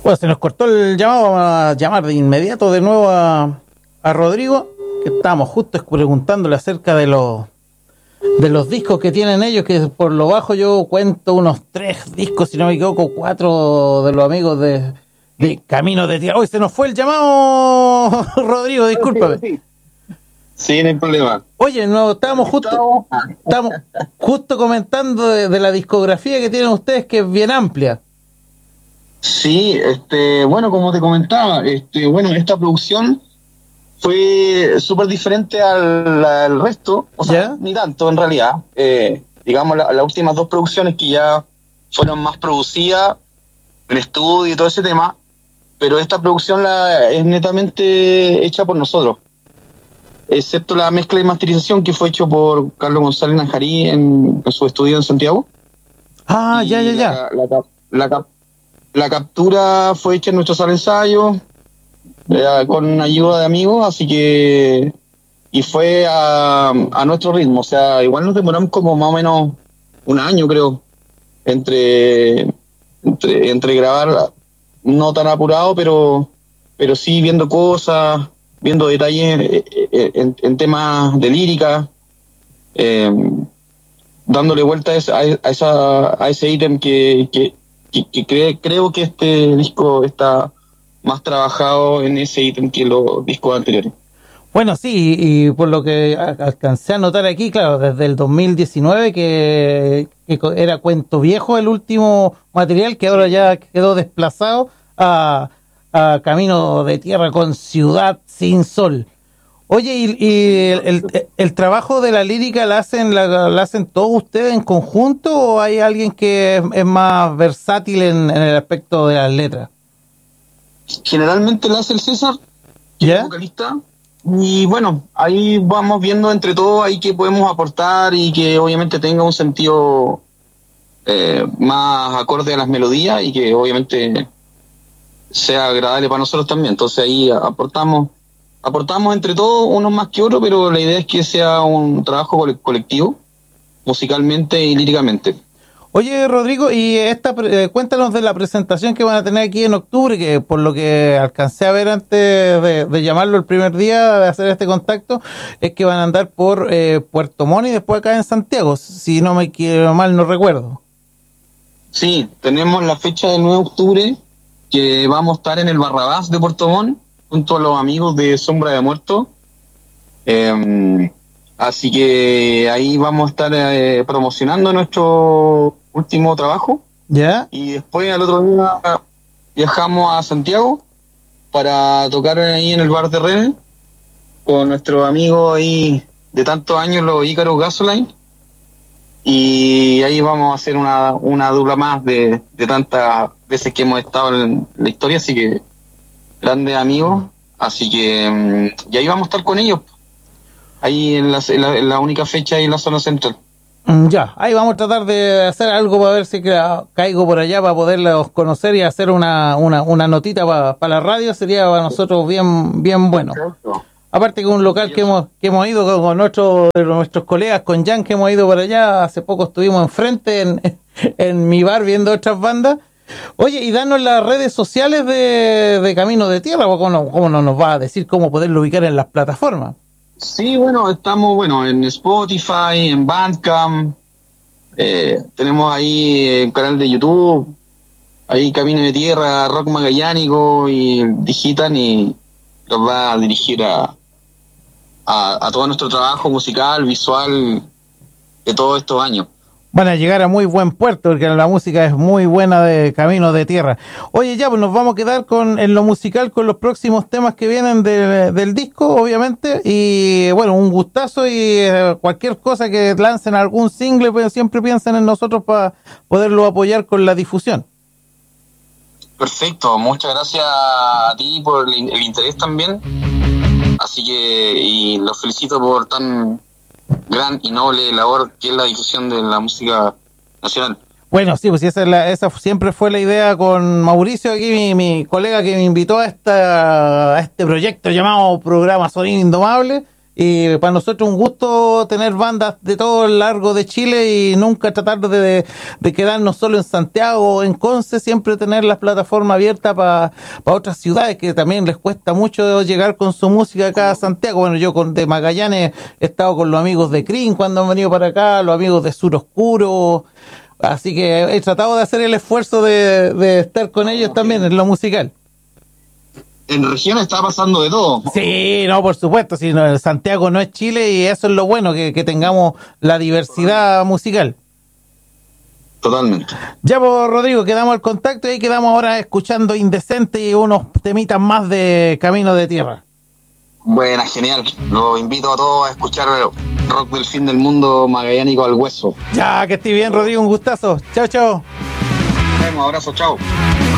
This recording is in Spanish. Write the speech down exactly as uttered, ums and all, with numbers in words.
Bueno, se nos cortó el llamado, vamos a llamar de inmediato de nuevo a, a Rodrigo, que estábamos justo preguntándole acerca de los de los discos que tienen ellos, que por lo bajo yo cuento unos tres discos, si no me equivoco, cuatro de los amigos de, de Camino de Tierra. Hoy se nos fue el llamado, Rodrigo, discúlpame. Sí, sí. Sí, no hay problema. Oye, no, estábamos justo, estábamos justo comentando de, de la discografía que tienen ustedes, que es bien amplia. Sí, este, bueno, como te comentaba, este, bueno, esta producción fue súper diferente al, al resto, o sea, ¿Ya? ni tanto en realidad. Eh, digamos, la, las últimas dos producciones que ya fueron más producidas, en estudio y todo ese tema, pero esta producción la, es netamente hecha por nosotros, excepto la mezcla y masterización que fue hecho por Carlos González Nanjarí en, en su estudio en Santiago. Ah, Y ya, ya, ya. La, la, la, la, cap- la captura fue hecha en nuestro sala de ensayo, eh, con ayuda de amigos, así que y fue a, a nuestro ritmo, o sea, igual nos demoramos como más o menos un año, creo, entre entre, entre grabar, no tan apurado, pero pero sí viendo cosas, viendo detalles eh, eh, en, en temas de lírica, eh, dándole vuelta a, esa, a, esa, a ese ítem que, que, que, que cre, creo que este disco está más trabajado en ese ítem que los discos anteriores. Bueno, sí, y, y por lo que a- alcancé a notar aquí, claro, desde el dos mil diecinueve que, que co- era Cuento Viejo el último material, que ahora ya quedó desplazado a, a Camino de Tierra con Ciudad Sin Sol. Oye, ¿y, y el, el, el trabajo de la lírica la hacen la, la hacen todos ustedes en conjunto, o hay alguien que es, es más versátil en, en el aspecto de las letras? Generalmente lo hace el César, que es ¿Ya? vocalista, y bueno, ahí vamos viendo entre todos ahí qué podemos aportar y que obviamente tenga un sentido eh, más acorde a las melodías y que obviamente sea agradable para nosotros también. Entonces ahí aportamos aportamos entre todos, unos más que otros, pero la idea es que sea un trabajo cole- colectivo, musicalmente y líricamente. Oye, Rodrigo, y esta, pre- eh, cuéntanos de la presentación que van a tener aquí en octubre, que por lo que alcancé a ver antes de, de llamarlo el primer día, de hacer este contacto, es que van a andar por eh, Puerto Montt y después acá en Santiago, si no me quiero mal, no recuerdo. Sí, tenemos la fecha del nueve de octubre, que vamos a estar en el Barrabás de Puerto Montt, junto a los amigos de Sombra de Muerto. Eh, así que ahí vamos a estar eh, promocionando nuestro último trabajo. ¿Ya? Y después al otro día viajamos a Santiago para tocar ahí en el bar de René con nuestros amigos ahí de tantos años, los Ícaros Gasoline. Y ahí vamos a hacer una, una dupla más de, de tantas veces que hemos estado en la historia, así que grandes amigos, así que mm, y ahí vamos a estar con ellos, ahí en la, en la, en la única fecha ahí en la zona central. Mm, Ya, ahí vamos a tratar de hacer algo para ver si ca- caigo por allá para poderlos conocer y hacer una, una, una notita para pa la radio, sería para nosotros bien, bien bueno. Perfecto. Aparte que un local que hemos, que hemos ido con, con nuestros, nuestros colegas, con Jan, que hemos ido por allá, hace poco estuvimos enfrente en, en mi bar viendo otras bandas. Oye, y danos las redes sociales de, de Camino de Tierra, ¿cómo no, cómo no nos va a decir cómo poderlo ubicar en las plataformas? Sí, bueno, estamos bueno en Spotify, en Bandcamp, eh, tenemos ahí un canal de YouTube, ahí Camino de Tierra, Rock Magallánico, y digitan y los va a dirigir a, a, a todo nuestro trabajo musical, visual de todos estos años. Van a llegar a muy buen puerto, porque la música es muy buena de Camino de Tierra. Oye, ya, pues nos vamos a quedar con en lo musical con los próximos temas que vienen de, del disco, obviamente. Y bueno, un gustazo, y eh, cualquier cosa que lancen algún single, pues siempre piensen en nosotros para poderlo apoyar con la difusión. Perfecto, muchas gracias a ti por el, el interés también. Así que, y los felicito por tan gran y noble labor que es la difusión de la música nacional. Bueno, sí, pues esa, es la, esa siempre fue la idea con Mauricio, aquí mi, mi colega que me invitó a, esta, a este proyecto llamado Programa Sonido Indomable. y para nosotros un gusto tener bandas de todo el largo de Chile y nunca tratar de, de quedarnos solo en Santiago o en Conce, siempre tener las plataformas abiertas para pa otras ciudades que también les cuesta mucho llegar con su música acá a Santiago. Bueno, yo con de Magallanes he estado con los amigos de Cream cuando han venido para acá, los amigos de Sur Oscuro, así que he tratado de hacer el esfuerzo de, de estar con ellos también en lo musical. En región está pasando de todo. Sí, no, por supuesto, si no, Santiago no es Chile y eso es lo bueno, que, que tengamos la diversidad musical. Totalmente. Ya, pues, Rodrigo, quedamos al contacto y quedamos ahora escuchando Indecente y unos temitas más de Camino de Tierra. Buena, genial. Los invito a todos a escuchar Rock del Fin del Mundo Magallánico al Hueso. Ya, que estés bien, Rodrigo, un gustazo. Chao, chao. Nos vemos, abrazo, chao.